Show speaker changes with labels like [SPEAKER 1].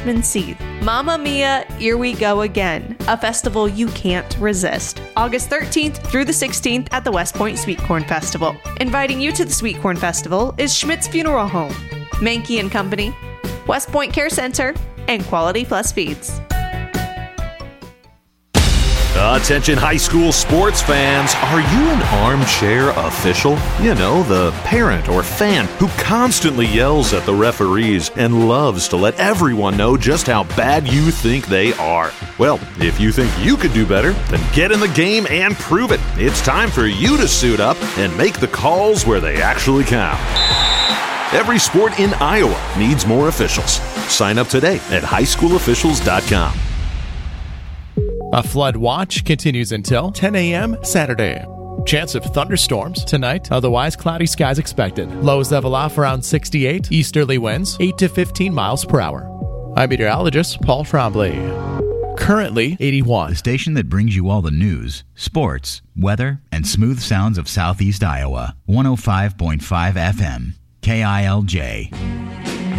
[SPEAKER 1] Richmond Seed. Mamma Mia, Here We Go Again, a festival you can't resist. August 13th through the 16th at the West Point Sweet Corn Festival. Inviting you to the Sweet Corn Festival is Schmidt's Funeral Home, Mankey & Company, West Point Care Center, and Quality Plus Feeds.
[SPEAKER 2] Attention high school sports fans, are you an armchair official? You know, the parent or fan who constantly yells at the referees and loves to let everyone know just how bad you think they are. Well, if you think you could do better, then get in the game and prove it. It's time for you to suit up and make the calls where they actually count. Every sport in Iowa needs more officials. Sign up today at highschoolofficials.com.
[SPEAKER 3] A flood watch continues until 10 a.m. Saturday. Chance of thunderstorms tonight, otherwise cloudy skies expected. Lows level off around 68, easterly winds 8 to 15 miles per hour. I'm meteorologist Paul Trombley. Currently 81.
[SPEAKER 4] The station that brings you all the news, sports, weather, and smooth sounds of Southeast Iowa. 105.5 FM. KILJ.